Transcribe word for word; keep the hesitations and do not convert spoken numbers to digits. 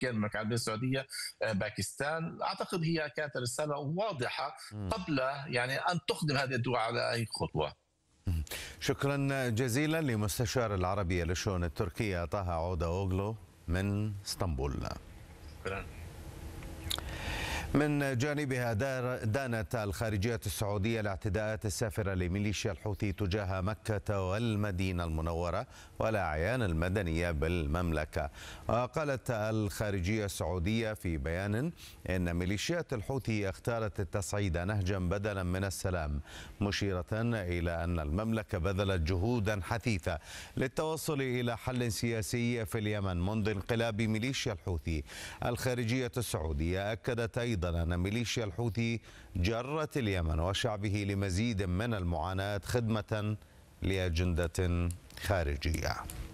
كان المملكة العربية السعودية باكستان. أعتقد هي كانت رسالة واضحة قبل يعني أن تقدم هذه الدول على أي خطوة. شكرا جزيلا لمستشار العربية للشؤون التركية طه عودة أوغلو من اسطنبول. شكرا. من جانبها دانت الخارجية السعودية الاعتداءات السافرة لميليشيا الحوثي تجاه مكة والمدينة المنورة والأعيان المدنية بالمملكة. وقالت الخارجية السعودية في بيان إن ميليشيات الحوثي اختارت التصعيد نهجا بدلا من السلام، مشيرة إلى أن المملكة بذلت جهودا حثيثة للتوصل إلى حل سياسي في اليمن منذ انقلاب ميليشيا الحوثي. الخارجية السعودية أكدت أيضا أن ميليشيا الحوثي جرت اليمن وشعبه لمزيد من المعاناة خدمة لأجندة خارجية.